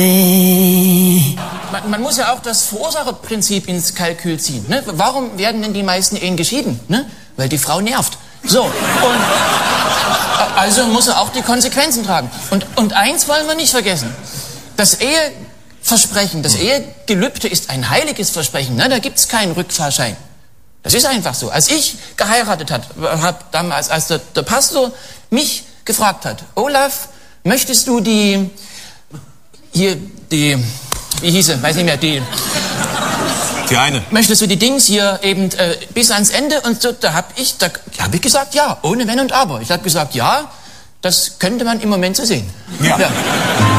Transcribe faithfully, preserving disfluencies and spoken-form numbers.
Man, man muss ja auch das Verursacherprinzip ins Kalkül ziehen. Ne? Warum werden denn die meisten Ehen geschieden? Ne? Weil die Frau nervt. So, und also muss er auch die Konsequenzen tragen. Und, und eins wollen wir nicht vergessen. Das Eheversprechen, das Ehegelübde ist ein heiliges Versprechen. Ne? Da gibt's keinen Rückfahrschein. Das ist einfach so. Als ich geheiratet hat, hab damals, als der, der Pastor mich gefragt hat, Olaf, möchtest du die, hier, die, wie hieß sie, weiß nicht mehr, die... Die eine. Möchtest du die Dings hier eben äh, bis ans Ende? Und so, da hab ich, da hab ich gesagt, ja, ohne Wenn und Aber. Ich habe gesagt, ja, das könnte man im Moment so sehen. Ja. Ja.